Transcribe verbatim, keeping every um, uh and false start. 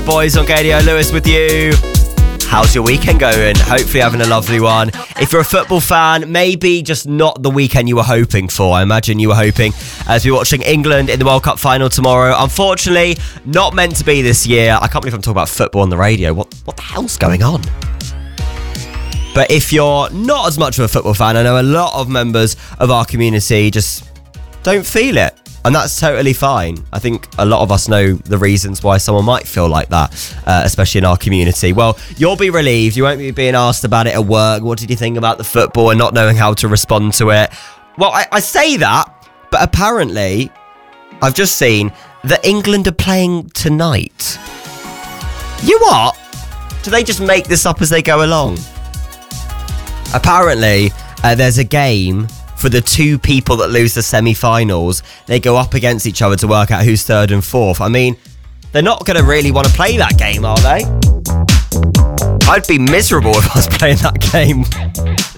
Boys on Gadio, Lewis with you. How's your weekend going? Hopefully having a lovely one. If you're a football fan, maybe just not the weekend you were hoping for. I imagine you were hoping as we're watching England in the World Cup final tomorrow. Unfortunately, not meant to be this year. I can't believe I'm talking about football on the radio. What, what the hell's going on? But if you're not as much of a football fan, I know a lot of members of our community just don't feel it. And that's totally fine. I think a lot of us know the reasons why someone might feel like that, uh, especially in our community. Well, you'll be relieved. You won't be being asked about it at work. What did you think about the football and not knowing how to respond to it? Well, I, I say that, but apparently I've just seen that England are playing tonight. You what? Do they just make this up as they go along? Apparently, uh, there's a game for the two people that lose the semi-finals. They go up against each other to work out who's third and fourth. I mean, they're not going to really want to play that game, are they? I'd be miserable if I was playing that game.